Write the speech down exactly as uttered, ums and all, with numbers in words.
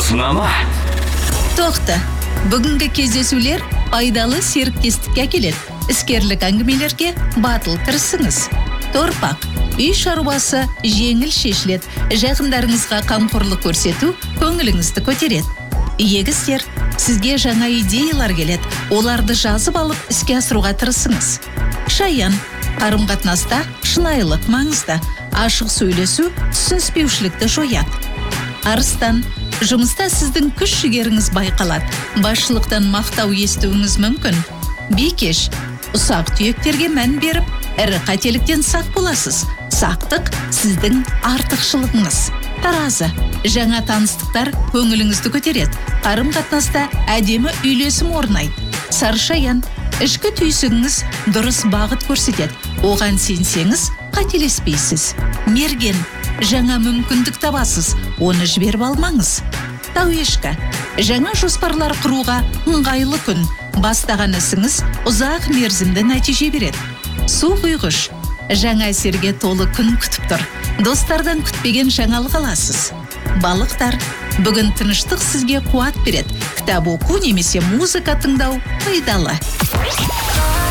Сынама. Тоқта, бүгінгі кездесулер пайдалы серіктестікке келеді. Іскерлік әңгімелерге батыл кірісіңіз. Торпақ, үй шаруасы жеңіл шешіледі, жақындарыңызға қамқорлық көрсету көңіліңізді көтереді. Егістер, сізге жаңа идеялар келеді, оларды жазып алып іске асыруға тырысыңыз. Шаян, қарым-қатынаста шынайылық маңызды, ашық сөйлесу түсініспеушілікті жояды. Арыстан, жұмыста сіздің күш-жігеріңіз байқалады, басшылықтан мақтау естуіңіз мүмкін. Бикеш, ұсақ түйектерге мән беріп, ірі қателіктен сақ боласыз. Сақтық сіздің артықшылығыңыз. Таразы, жаңа таныстықтар көңіліңізді көтереді, қарым-қатынаста әдемі үйлесім орнайды. Саршаян, ішкі түйсігіңіз дұрыс бағыт көрсетеді, оған сенсеңіз қателеспейсіз. Мерген, жаңа мүмкіндік табасыз, оны жіберіп алмаңыз. Тауешкі, жаңа жоспарлар құруға ыңғайлы күн, бастаған ісіңіз ұзақ мерзімді нәтиже береді. Су құйғыш, жаңа әсерге толы күн күтіп тұр, достардан күтпеген жаңалық аласыз. Балықтар, бүгін тыныштық сізге қуат береді, кітап оқу немесе музыка тыңдау пайдалы.